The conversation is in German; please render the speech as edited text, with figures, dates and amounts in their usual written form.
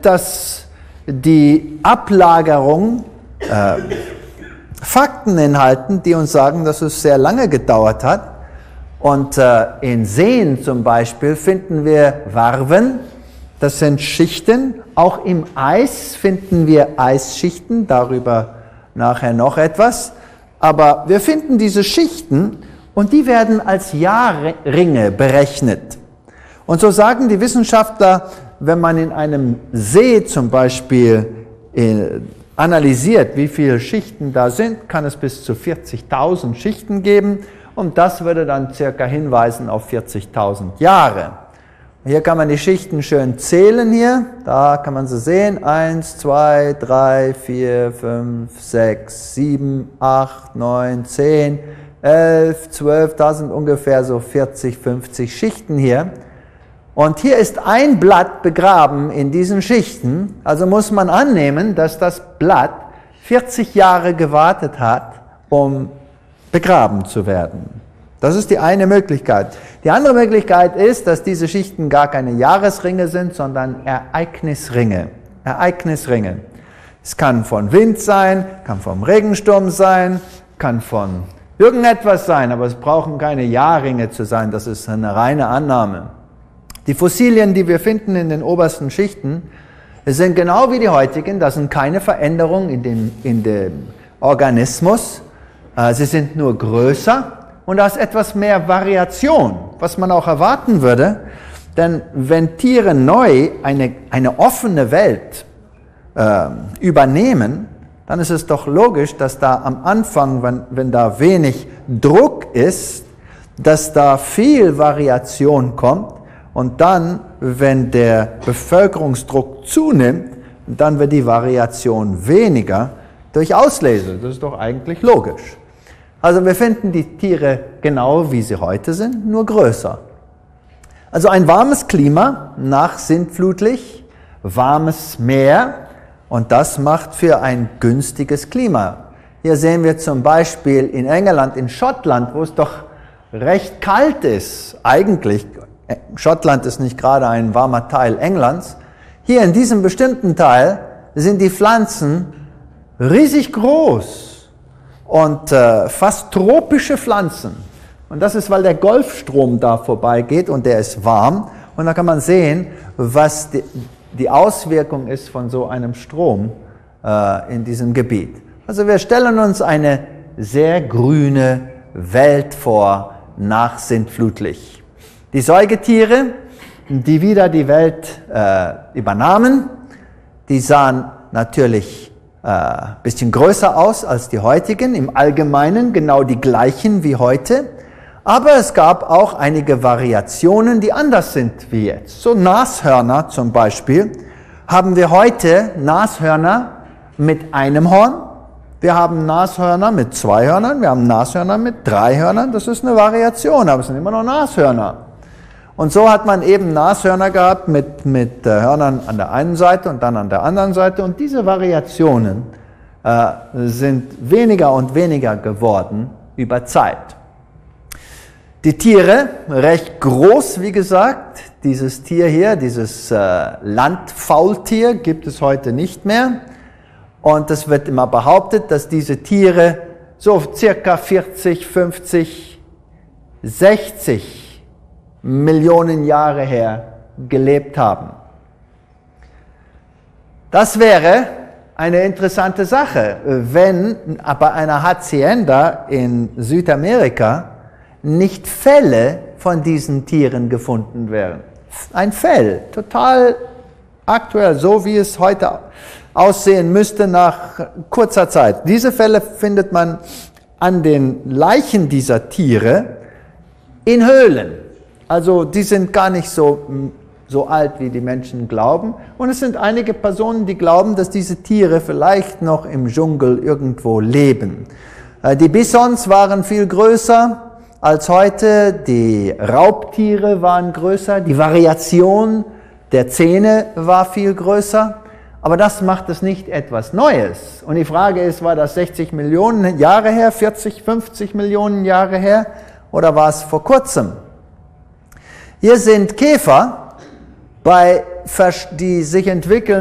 dass die Ablagerung Fakten enthalten, die uns sagen, dass es sehr lange gedauert hat. Und in Seen zum Beispiel finden wir Varven, das sind Schichten. Auch im Eis finden wir Eisschichten, darüber nachher noch etwas. Aber wir finden diese Schichten und die werden als Jahrringe berechnet. Und so sagen die Wissenschaftler, wenn man in einem See zum Beispiel analysiert, wie viele Schichten da sind, kann es bis zu 40.000 Schichten geben. Und das würde dann circa hinweisen auf 40.000 Jahre. Hier kann man die Schichten schön zählen hier. Da kann man sie sehen. 1, 2, 3, 4, 5, 6, 7, 8, 9, 10, 11, 12. Da sind ungefähr so 40, 50 Schichten hier. Und hier ist ein Blatt begraben in diesen Schichten. Also muss man annehmen, dass das Blatt 40 Jahre gewartet hat, um begraben zu werden. Das ist die eine Möglichkeit. Die andere Möglichkeit ist, dass diese Schichten gar keine Jahresringe sind, sondern Ereignisringe. Ereignisringe. Es kann von Wind sein, kann vom Regensturm sein, kann von irgendetwas sein, aber es brauchen keine Jahrringe zu sein. Das ist eine reine Annahme. Die Fossilien, die wir finden in den obersten Schichten, sind genau wie die heutigen. Da sind keine Veränderungen in dem Organismus. Sie sind nur größer und da ist etwas mehr Variation, was man auch erwarten würde. Denn wenn Tiere neu eine offene Welt übernehmen, dann ist es doch logisch, dass da am Anfang, wenn da wenig Druck ist, dass da viel Variation kommt und dann, wenn der Bevölkerungsdruck zunimmt, dann wird die Variation weniger durch Auslese. Das ist doch eigentlich logisch. Also wir finden die Tiere genau wie sie heute sind, nur größer. Also ein warmes Klima, nachsintflutlich, warmes Meer und das macht für ein günstiges Klima. Hier sehen wir zum Beispiel in England, in Schottland, wo es doch recht kalt ist, eigentlich. Schottland ist nicht gerade ein warmer Teil Englands. Hier in diesem bestimmten Teil sind die Pflanzen riesig groß und fast tropische Pflanzen. Und das ist, weil der Golfstrom da vorbeigeht und der ist warm. Und da kann man sehen, was die Auswirkung ist von so einem Strom in diesem Gebiet. Also wir stellen uns eine sehr grüne Welt vor, nachsintflutlich. Die Säugetiere, die wieder die Welt übernahmen, die sahen natürlich ein bisschen größer aus als die heutigen, im Allgemeinen genau die gleichen wie heute, aber es gab auch einige Variationen, die anders sind wie jetzt. So Nashörner zum Beispiel, haben wir heute Nashörner mit einem Horn, wir haben Nashörner mit 2 Hörnern, wir haben Nashörner mit 3 Hörnern, das ist eine Variation, aber es sind immer noch Nashörner. Und so hat man eben Nashörner gehabt mit Hörnern an der einen Seite und dann an der anderen Seite. Und diese Variationen sind weniger und weniger geworden über Zeit. Die Tiere, recht groß, wie gesagt. Dieses Tier hier, dieses Landfaultier, gibt es heute nicht mehr. Und es wird immer behauptet, dass diese Tiere so circa 40, 50, 60 Millionen Jahre her gelebt haben. Das wäre eine interessante Sache, wenn bei einer Hacienda in Südamerika nicht Felle von diesen Tieren gefunden wären. Ein Fell, total aktuell, so wie es heute aussehen müsste nach kurzer Zeit. Diese Felle findet man an den Leichen dieser Tiere in Höhlen. Also die sind gar nicht so alt, wie die Menschen glauben. Und es sind einige Personen, die glauben, dass diese Tiere vielleicht noch im Dschungel irgendwo leben. Die Bisons waren viel größer als heute, die Raubtiere waren größer, die Variation der Zähne war viel größer. Aber das macht es nicht etwas Neues. Und die Frage ist, war das 60 Millionen Jahre her, 40, 50 Millionen Jahre her oder war es vor kurzem? Hier sind Käfer, die sich entwickeln